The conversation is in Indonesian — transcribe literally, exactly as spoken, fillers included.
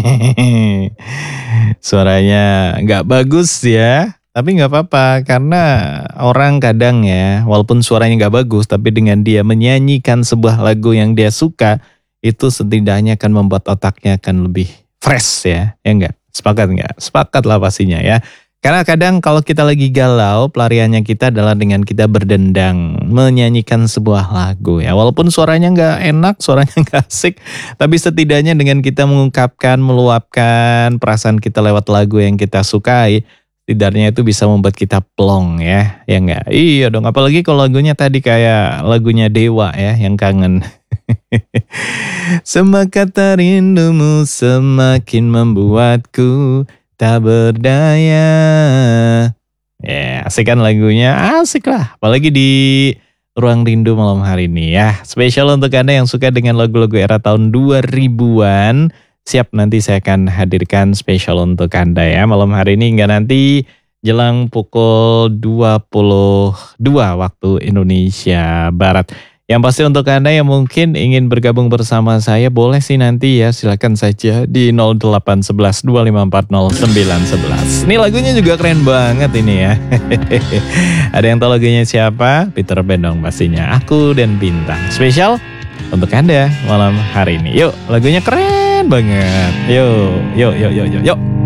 Suaranya nggak bagus ya, tapi nggak apa-apa karena orang kadang ya, walaupun suaranya nggak bagus, tapi dengan dia menyanyikan sebuah lagu yang dia suka, itu setidaknya akan membuat otaknya akan lebih fresh ya, ya nggak? Sepakat nggak? Sepakat lah pastinya ya. Karena kadang kalau kita lagi galau, pelariannya kita adalah dengan kita berdendang, menyanyikan sebuah lagu ya. Walaupun suaranya nggak enak, suaranya nggak asik, tapi setidaknya dengan kita mengungkapkan, meluapkan perasaan kita lewat lagu yang kita sukai, setidaknya itu bisa membuat kita plong ya, ya nggak? Iya dong, apalagi kalau lagunya tadi kayak lagunya Dewa ya, yang kangen. Semakin rindumu semakin membuatku tak berdaya. Ya, asik kan lagunya? Asik lah. Apalagi di Ruang Rindu malam hari ini ya. Spesial untuk Anda yang suka dengan lagu-lagu era tahun dua ribuan. Siap, nanti saya akan hadirkan spesial untuk Anda ya. Malam hari ini hingga nanti jelang pukul dua puluh dua waktu Indonesia Barat. Yang pasti untuk Anda yang mungkin ingin bergabung bersama saya, boleh sih nanti ya, silakan saja di nol delapan satu satu dua lima empat nol sembilan satu satu. Ini lagunya juga keren banget ini ya. Ada yang tahu lagunya siapa? Peter Pan dong pastinya. Aku dan Bintang. Spesial untuk Anda malam hari ini. Yuk, lagunya keren banget. Yuk, yuk, yuk, yuk, yuk. yuk.